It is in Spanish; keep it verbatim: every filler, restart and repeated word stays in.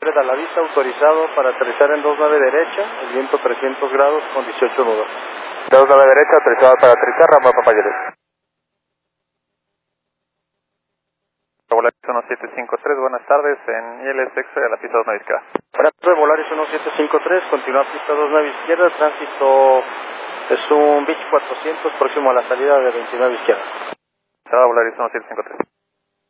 a la vista, autorizado para aterrizar en dos nueve derecha, el viento trescientos grados con dieciocho nudos. dos nueve derecha, autorizado para aterrizar, rampa Papayales. Volaris uno siete cinco tres, buenas tardes, en I L S X a la pista dos nueve izquierda. Buenas tardes, Volaris uno siete cinco tres, continúa pista dos nueve izquierda, tránsito es un Beech cuatrocientos próximo a la salida de veintinueve izquierda. Volaris uno siete cinco tres.